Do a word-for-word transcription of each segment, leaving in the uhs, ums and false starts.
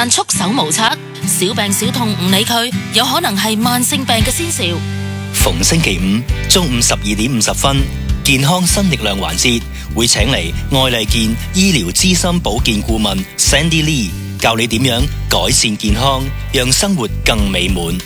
但束手無策，小病小痛唔理佢，有可能係慢性病嘅先兆。 逢星期五中午十二點五十分，健康新力量環節會請嚟愛麗健醫療資深保健顧問 Sandy Lee 教你點樣改善健康，讓生活更美滿。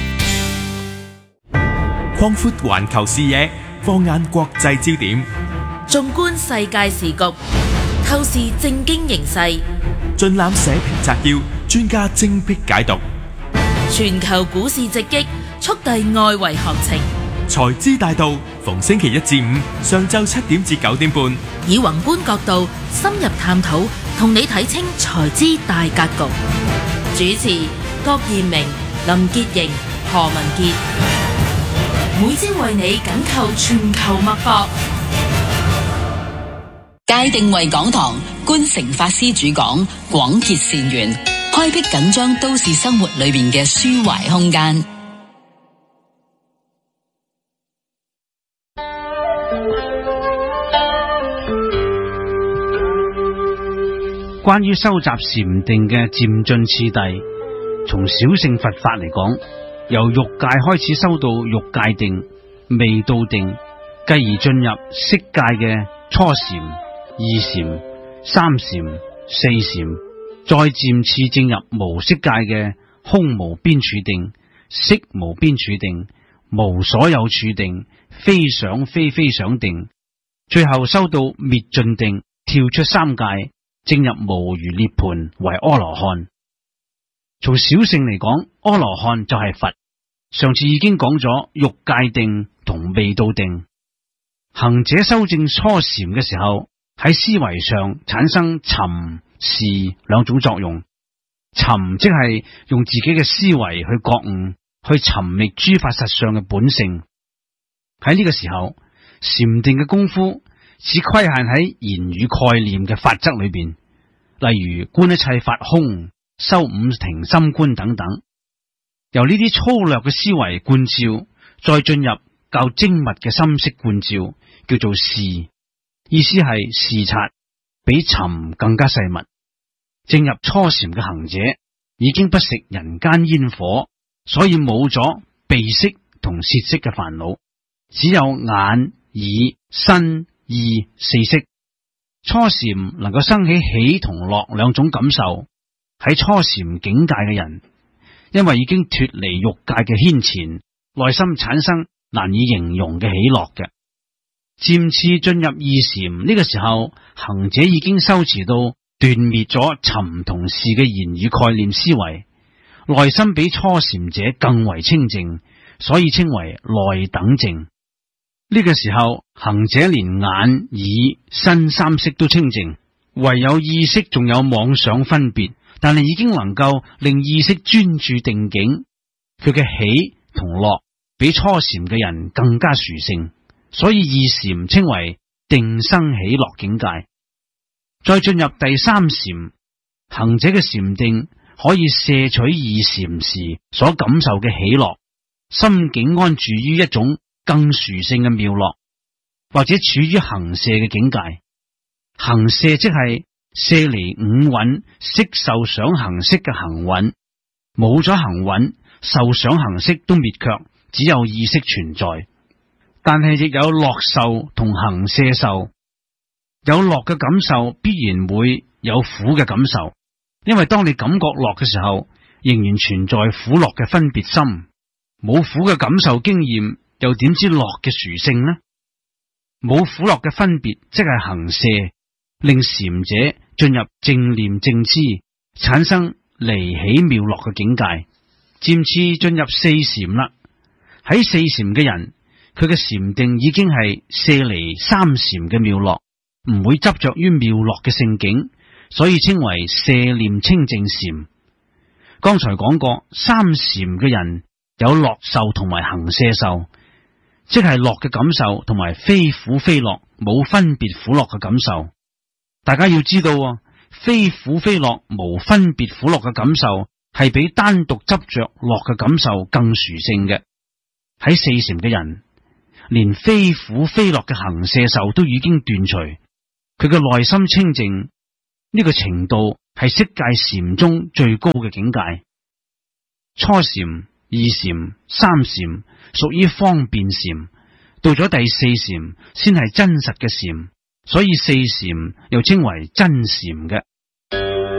擴闊環球視野，放眼國際焦點， 縱觀世界時局，透視政經形勢， 盡覽社評摘要，專家精闢解讀。 全球股市直擊，速遞外圍行情。 財資大道，逢星期一至五上晝七點至九點半， 以宏觀角度深入探討，同你睇清財資大格局。主持郭彥明、林潔瑩、何文傑，每朝為你緊扣全球脈搏。 界定為講堂，觀誠法師主講，廣結善緣，開闢緊張都市生活裏面嘅抒懷空間。 關於收集禪定嘅漸進次第，從小乘佛法嚟講，由欲界開始修到欲界定、未到定，繼而進入色界嘅初禪、二禪、三禪、四禪，再漸次進入無色界嘅空無邊處定、色無邊處定、無所有處定、非想非非想定，最後修到滅盡定，跳出三界，正入無餘涅槃為阿羅漢。從小乘嚟講，阿羅漢就係佛。上次已經講咗欲界定同未到定。行者修正初禪嘅時候，喺思維上產生尋視兩種作用。尋即係用自己嘅思維去覺悟，去尋覓諸法實相嘅本性。喺呢個時候，禪定嘅功夫只規限喺言語概念嘅法則裏邊，例如觀一切法空、修五停心觀等等。由呢啲粗略嘅思維觀照，再進入較精密嘅心識觀照，叫做視，意思係視察，比尋更加細密。正入初禪嘅行者已經不食人間煙火，所以冇咗鼻識同舌識嘅煩惱，只有眼、耳、身、意四識。初禪能夠生起喜同樂兩種感受。喺初禪境界嘅人，因為已經脫離欲界嘅牽纏，內心產生難以形容嘅喜樂嘅。漸次進入二禪呢個時候，行者已經修持到斷滅咗尋同視嘅言語概念思維，內心比初禪者更為清淨，所以稱為內等淨。呢個時候，行者連眼、耳、身三識都清淨，唯有意識仲有妄想分別，但係已經能夠令意識專注定境。佢嘅喜同樂比初禪嘅人更加殊勝，所以二禪稱為定生喜樂境界。再進入第三禪，行者嘅禪定可以攝取二禪時所感受嘅喜樂，心境安住於一種更殊勝嘅妙樂，或者處於行攝嘅境界。行攝即係攝離五蘊色受想行識嘅行蘊，冇咗行蘊，受想行識都滅卻，只有意識存在。但係亦有樂受同行攝受，有樂嘅感受必然會有苦嘅感受，因為當你感覺樂嘅時候，仍然存在苦樂嘅分別心，冇苦嘅感受經驗，又點知樂嘅殊勝呢？冇苦樂嘅分別，即係行攝，令禪者進入正念正知，產生離喜妙樂嘅境界。漸次進入四禪啦。喺四禪嘅人，佢嘅禪定已經係攝離三禪嘅妙樂，唔會執着於妙樂嘅聖境，所以稱為攝念清淨禪。剛才講過，三禪嘅人有樂受同埋行攝受，即係樂嘅感受同埋非苦非樂冇分別苦樂嘅感受。大家要知道，非苦非樂無分別苦樂嘅感受係比單獨執着樂嘅感受更殊勝嘅。喺四禪嘅人，連非苦非樂嘅行攝受都已經斷除，佢嘅內心清淨，呢個程度係色界禪中最高嘅境界。初禪、二禪、三禪屬於方便禪，到咗第四禪先係真實嘅禪，所以四禪又稱為真禪嘅。